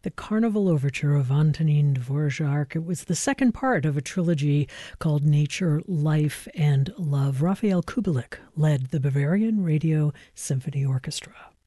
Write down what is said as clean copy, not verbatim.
the Carnival Overture of Antonin Dvorak. It was the second part of a trilogy called Nature, Life, and Love. Raphael Kubelik led the Bavarian Radio Symphony Orchestra.